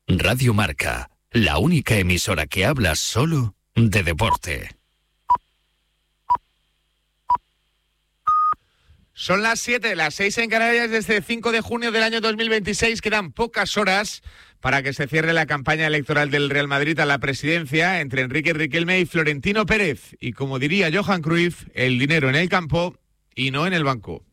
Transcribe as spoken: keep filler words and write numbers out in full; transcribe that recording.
Radio Marca, la única emisora que habla solo de deporte. Son las siete, las seis en Canarias, desde cinco de junio del año dos mil veintiséis. Quedan pocas horas para que se cierre la campaña electoral del Real Madrid a la presidencia entre Enrique Riquelme y Florentino Pérez. Y como diría Johan Cruyff, el dinero en el campo y no en el banco.